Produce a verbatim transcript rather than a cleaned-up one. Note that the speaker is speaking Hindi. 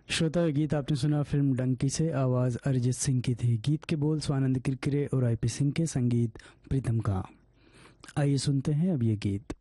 श्रोता, ये गीत आपने सुना फिल्म डंकी से। आवाज़ अरिजीत सिंह की थी। गीत के बोल स्वानंद किरकिरे और आईपी सिंह के, संगीत प्रीतम का। आइए सुनते हैं अब ये गीत।